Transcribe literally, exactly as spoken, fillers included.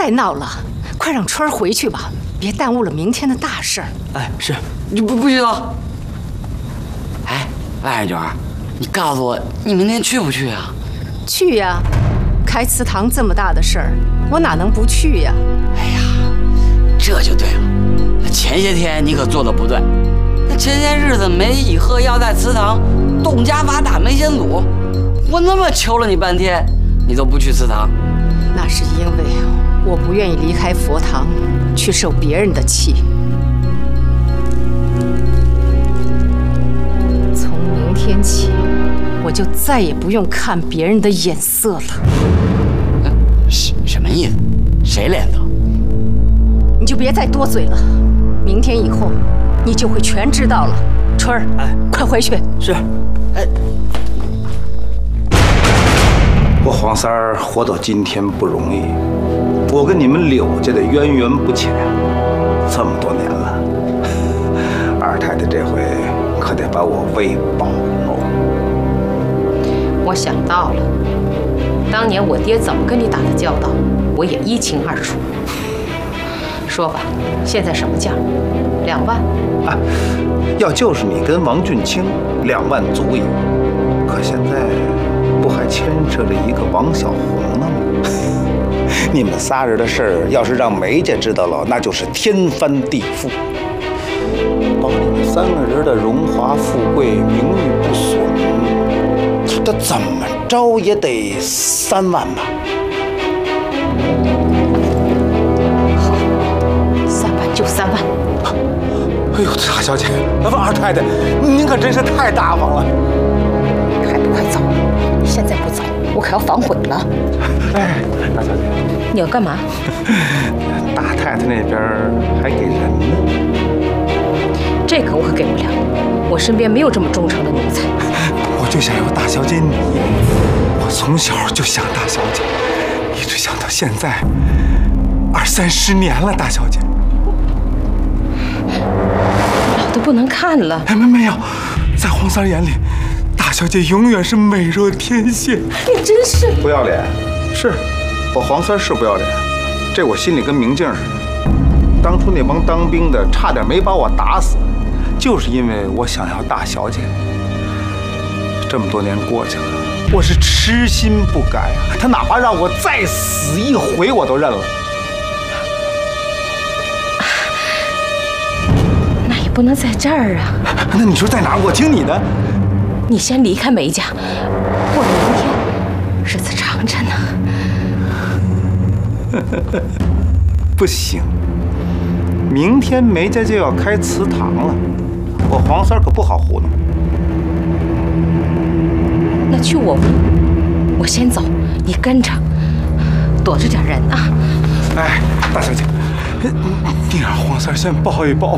再闹了，快让春儿回去吧，别耽误了明天的大事儿。 哎，是，你不不许走。哎，万娟，你告诉我，你明天去不去啊？ 去呀，开祠堂这么大的事儿，我哪能不去呀？ 哎呀，这就对了。前些天你可做的不对，那前些日子梅以鹤要在祠堂动家法打梅先祖，我那么求了你半天，你都不去祠堂。 那是因为我不愿意离开佛堂，去受别人的气。从明天起，我就再也不用看别人的眼色了。 什什么意思？谁脸色？ 你就别再多嘴了。明天以后，你就会全知道了。春儿，哎，快回去。 是。哎。 我黄三儿活到今天不容易，我跟你们柳家的渊源不浅，这么多年了，二太太这回可得把我喂饱喽。 我想到了，当年我爹怎么跟你打的交道，我也一清二楚。说吧，现在什么价？两万？ 啊，要就是你跟王俊卿，两万足矣。可现在不还牵扯着一个王小红呢吗？你们仨人的事儿，要是让梅家知道了，那就是天翻地覆。保你们三个人的荣华富贵、名誉不损，这怎么着也得三万吧？ 好，三万就三万。 哎呦，大小姐，不，二太太，您可真是太大方了。 还不快走！现在不走，我可要反悔了。 哎，大小姐， 你要干嘛？ 大太太那边还给人呢。 这个我可给不了，我身边没有这么忠诚的奴才。 我就想要大小姐你，我从小就想大小姐，一直想到现在，二三十年了，大小姐。 老的不能看了。 哎，没没有，在黄三眼里，大小姐永远是美若天仙。 你真是不要脸！是，我黄三是不要脸，这我心里跟明镜似的。当初那帮当兵的差点没把我打死，就是因为我想要大小姐。这么多年过去了，我是痴心不改啊！他哪怕让我再死一回，我都认了。 那也不能在这儿啊。 那你说在哪儿？我听你的。 你先离开梅家，过了明天，日子长着呢。 不行，明天梅家就要开祠堂了，我黄三可不好糊弄。 那去我屋，我先走，你跟着，躲着点人啊。 哎，大小姐，你让黄三先抱一抱。